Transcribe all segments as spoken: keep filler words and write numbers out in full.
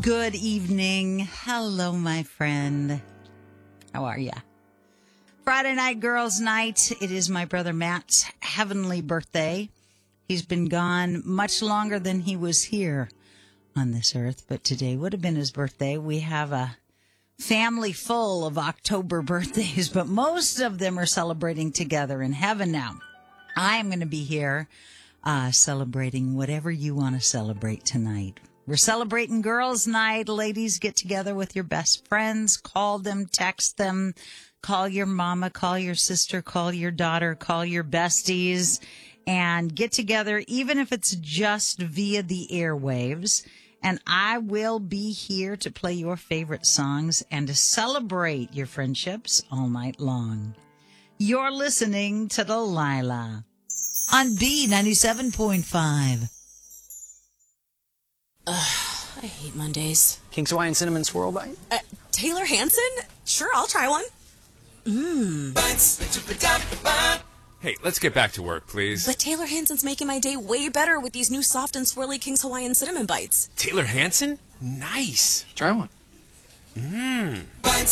Good evening. Hello, my friend. How are ya? Friday night, girls' night. It is my brother Matt's heavenly birthday. He's been gone much longer than he was here on this earth, but today would have been his birthday. We have a family full of October birthdays, but most of them are celebrating together in heaven now. I'm going to be here uh, celebrating whatever you want to celebrate tonight. We're celebrating girls' night. Ladies, get together with your best friends. Call them, text them. Call your mama, call your sister, call your daughter, call your besties, and get together, even if it's just via the airwaves. And I will be here to play your favorite songs and to celebrate your friendships all night long. You're listening to Delilah on B ninety-seven point five. Ugh, I hate Mondays. King's Hawaiian Cinnamon Swirl Bite? Uh, Taylor Hanson? Sure, I'll try one. Mmm. Hey, let's get back to work, please. But Taylor Hanson's making my day way better with these new soft and swirly King's Hawaiian Cinnamon Bites. Taylor Hanson? Nice. Try one. Mmm.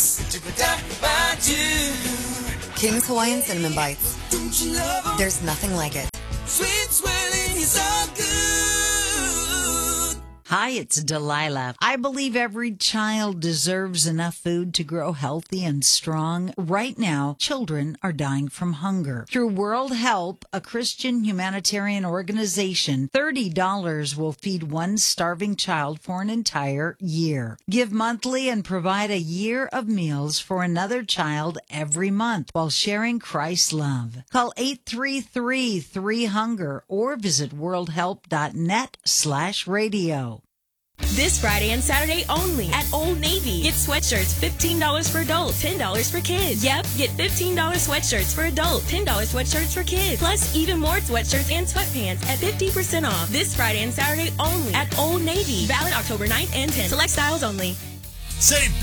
King's Hawaiian Cinnamon Bites. There's nothing like it. Sweet swirling is so good. Hi, it's Delilah. I believe every child deserves enough food to grow healthy and strong. Right now, children are dying from hunger. Through World Help, a Christian humanitarian organization, thirty dollars will feed one starving child for an entire year. Give monthly and provide a year of meals for another child every month while sharing Christ's love. Call eight three three, three, hunger or visit worldhelp.net slash radio. This Friday and Saturday only at Old Navy. Get sweatshirts, fifteen dollars for adults, ten dollars for kids. Yep, get fifteen dollars sweatshirts for adults, ten dollars sweatshirts for kids. Plus, even more sweatshirts and sweatpants at fifty percent off. This Friday and Saturday only at Old Navy. Valid October ninth and tenth. Select styles only. Say